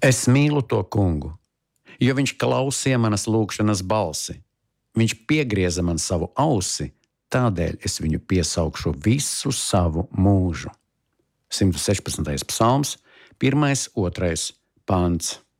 Es mīlu to kungu, jo viņš klausīja manas lūgšanas balsi. Viņš piegrieza man savu ausi, tādēļ es viņu piesaukšu visu savu mūžu. 116. psalms, 1. 2. pants.